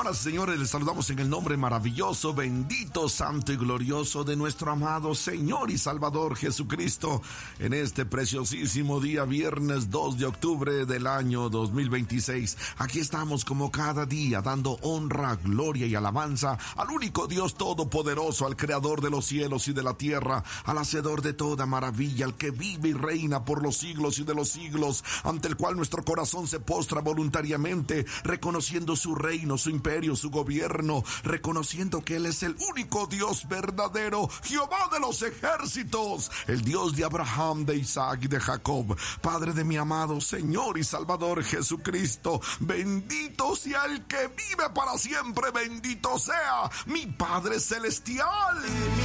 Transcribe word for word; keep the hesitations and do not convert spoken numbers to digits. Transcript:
Señoras y señores, les saludamos en el nombre maravilloso, bendito, santo y glorioso de nuestro amado Señor y Salvador Jesucristo, en este preciosísimo día, viernes dos de octubre del año dos mil veintiséis. Aquí estamos como cada día, dando honra, gloria y alabanza al único Dios todopoderoso, al creador de los cielos y de la tierra, al hacedor de toda maravilla, al que vive y reina por los siglos y de los siglos, ante el cual nuestro corazón se postra voluntariamente, reconociendo su reino, su imperio, su gobierno, reconociendo que Él es el único Dios verdadero, Jehová de los ejércitos, el Dios de Abraham, de Isaac y de Jacob, Padre de mi amado Señor y Salvador Jesucristo. Bendito sea el que vive para siempre, bendito sea mi Padre celestial.